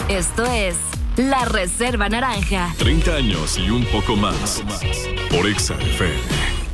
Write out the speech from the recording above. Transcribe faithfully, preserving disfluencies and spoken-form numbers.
Esto es La Reserva Naranja. treinta años y un poco más. Por Exa F M.